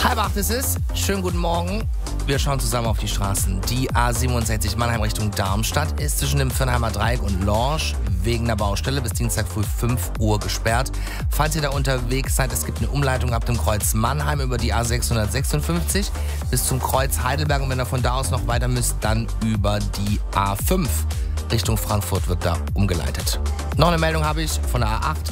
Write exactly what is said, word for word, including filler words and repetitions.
Halb acht ist es. Schönen guten Morgen. Wir schauen zusammen auf die Straßen. Die A siebenundsechzig Mannheim Richtung Darmstadt ist zwischen dem Viernheimer Dreieck und Lorsch wegen der Baustelle bis Dienstag früh fünf Uhr gesperrt. Falls ihr da unterwegs seid, es gibt eine Umleitung ab dem Kreuz Mannheim über die A sechshundertsechsundfünfzig bis zum Kreuz Heidelberg. Und wenn ihr von da aus noch weiter müsst, dann über die A fünf Richtung Frankfurt wird da umgeleitet. Noch eine Meldung habe ich von der A acht.